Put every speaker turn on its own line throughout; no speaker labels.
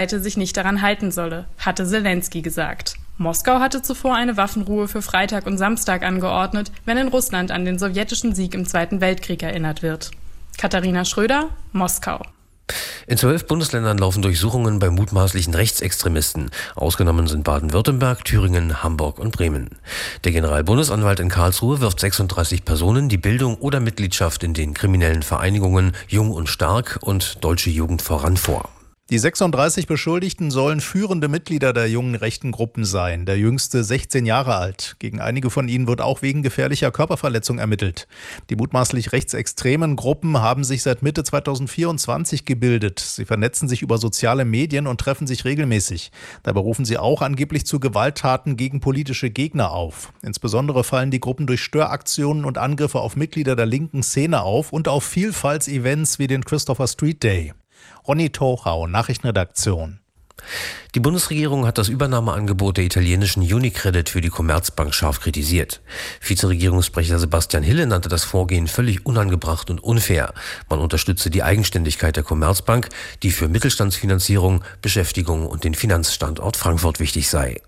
sich nicht daran halten solle, hatte Zelensky gesagt. Moskau hatte zuvor eine Waffenruhe für Freitag und Samstag angeordnet, wenn in Russland an den sowjetischen Sieg im Zweiten Weltkrieg erinnert wird. Katharina Schröder, Moskau.
In 12 Bundesländern laufen Durchsuchungen bei mutmaßlichen Rechtsextremisten. Ausgenommen sind Baden-Württemberg, Thüringen, Hamburg und Bremen. Der Generalbundesanwalt in Karlsruhe wirft 36 Personen die Bildung oder Mitgliedschaft in den kriminellen Vereinigungen Jung und Stark und Deutsche Jugend voran vor.
Die 36 Beschuldigten sollen führende Mitglieder der jungen rechten Gruppen sein, der jüngste 16 Jahre alt. Gegen einige von ihnen wird auch wegen gefährlicher Körperverletzung ermittelt. Die mutmaßlich rechtsextremen Gruppen haben sich seit Mitte 2024 gebildet. Sie vernetzen sich über soziale Medien und treffen sich regelmäßig. Dabei rufen sie auch angeblich zu Gewalttaten gegen politische Gegner auf. Insbesondere fallen die Gruppen durch Störaktionen und Angriffe auf Mitglieder der linken Szene auf und auf Vielfaltsevents wie den Christopher Street Day. Ronny Tochau, Nachrichtenredaktion.
Die Bundesregierung hat das Übernahmeangebot der italienischen Unicredit für die Commerzbank scharf kritisiert. Vizeregierungssprecher Sebastian Hille nannte das Vorgehen völlig unangebracht und unfair. Man unterstütze die Eigenständigkeit der Commerzbank, die für Mittelstandsfinanzierung, Beschäftigung und den Finanzstandort Frankfurt wichtig sei.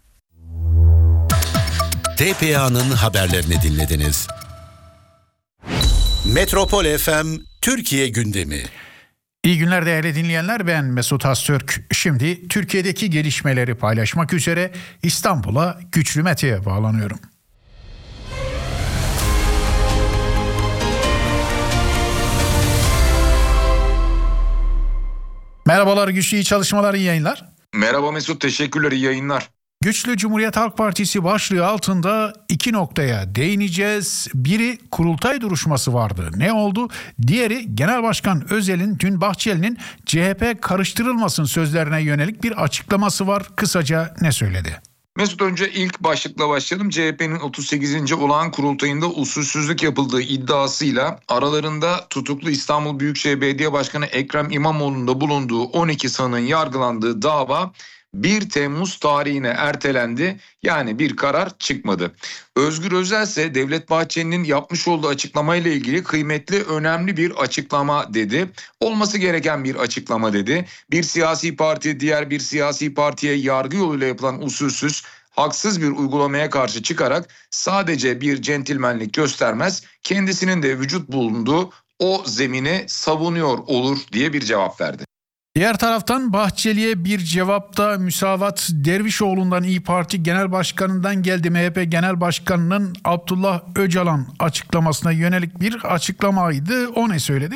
TPA'nın haberlerini dinlediniz. Metropol FM Türkiye gündemi.
İyi günler değerli dinleyenler, ben Mesut Astürk. Şimdi Türkiye'deki gelişmeleri paylaşmak üzere İstanbul'a Güçlü Mete'ye bağlanıyorum. Merhabalar Güçlü, iyi çalışmalar, iyi yayınlar.
Merhaba Mesut, teşekkürler, iyi yayınlar.
Güçlü Cumhuriyet Halk Partisi başlığı altında iki noktaya değineceğiz. Biri kurultay duruşması vardı. Ne oldu? Diğeri Genel Başkan Özel'in dün Bahçeli'nin CHP karıştırılmasın sözlerine yönelik bir açıklaması var. Kısaca ne söyledi?
Mesut, önce ilk başlıkla başlayalım. CHP'nin 38. olağan kurultayında usulsüzlük yapıldığı iddiasıyla aralarında tutuklu İstanbul Büyükşehir Belediye Başkanı Ekrem İmamoğlu'nun da bulunduğu 12 sanığın yargılandığı dava 1 Temmuz tarihine ertelendi. Yani bir karar çıkmadı. Özgür Özel ise Devlet Bahçeli'nin yapmış olduğu açıklamayla ilgili kıymetli, önemli bir açıklama dedi. Olması gereken bir açıklama dedi. Bir siyasi parti diğer bir siyasi partiye yargı yoluyla yapılan usulsüz, haksız bir uygulamaya karşı çıkarak sadece bir centilmenlik göstermez, kendisinin de vücut bulunduğu o zemini savunuyor olur diye bir cevap verdi.
Diğer taraftan Bahçeli'ye bir cevapta Müsavat Dervişoğlu'ndan İYİ Parti Genel Başkanı'ndan geldi. MHP Genel Başkanı'nın Abdullah Öcalan açıklamasına yönelik bir açıklamaydı. O ne söyledi?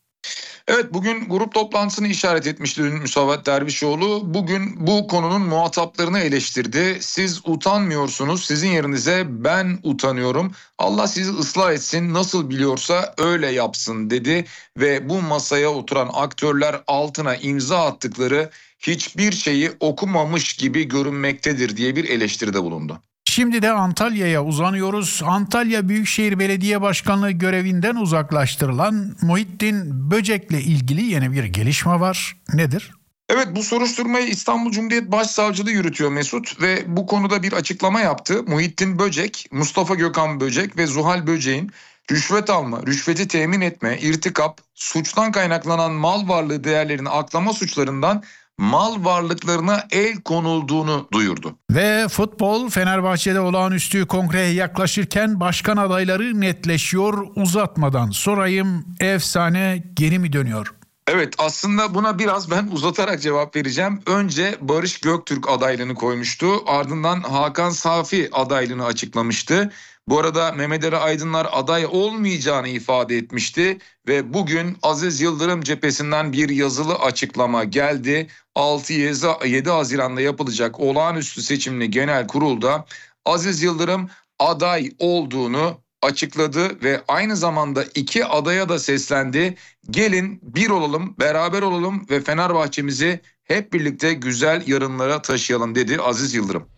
Evet, bugün grup toplantısını işaret etmişti Müsavat Dervişoğlu. Bugün bu konunun muhataplarını eleştirdi. Siz utanmıyorsunuz, sizin yerinize ben utanıyorum. Allah sizi ıslah etsin, nasıl biliyorsa öyle yapsın dedi. Ve bu masaya oturan aktörler altına imza attıkları hiçbir şeyi okumamış gibi görünmektedir diye bir eleştiride bulundu.
Şimdi de Antalya'ya uzanıyoruz. Antalya Büyükşehir Belediye Başkanlığı görevinden uzaklaştırılan Muhittin Böcek'le ilgili yeni bir gelişme var. Nedir?
Evet, bu soruşturmayı İstanbul Cumhuriyet Başsavcılığı yürütüyor Mesut ve bu konuda bir açıklama yaptı. Muhittin Böcek, Mustafa Gökhan Böcek ve Zuhal Böcek'in rüşvet alma, rüşveti temin etme, irtikap, suçtan kaynaklanan mal varlığı değerlerini aklama suçlarından mal varlıklarına el konulduğunu duyurdu.
Ve futbol, Fenerbahçe'de olağanüstü kongreye yaklaşırken başkan adayları netleşiyor. Uzatmadan sorayım, efsane geri mi dönüyor?
Evet, aslında buna biraz ben uzatarak cevap vereceğim. Önce Barış Göktürk adaylığını koymuştu. Ardından Hakan Safi adaylığını açıklamıştı. Bu arada Mehmet Ali Aydınlar aday olmayacağını ifade etmişti ve bugün Aziz Yıldırım cephesinden bir yazılı açıklama geldi. 6-7 Haziran'da yapılacak olağanüstü seçimli genel kurulda Aziz Yıldırım aday olduğunu açıkladı ve aynı zamanda iki adaya da seslendi. Gelin bir olalım, beraber olalım ve Fenerbahçemizi hep birlikte güzel yarınlara taşıyalım dedi Aziz Yıldırım.